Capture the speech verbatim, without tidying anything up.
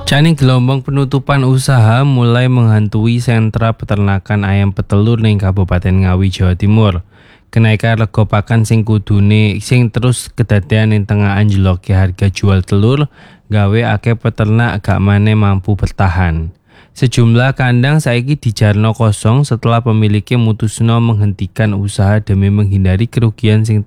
Jane gelombang penutupan usaha mulai menghantui sentra peternakan ayam petelur ning Kabupaten Ngawi, Jawa Timur. Kenaikan rega pakan sing kudune sing terus kedadean ning tengah anjlokke harga jual telur gawe akeh peternak gak maneh mampu bertahan. Sejumlah kandang saiki dijarno kosong setelah pemiliknya mutusno menghentikan usaha demi menghindari kerugian sing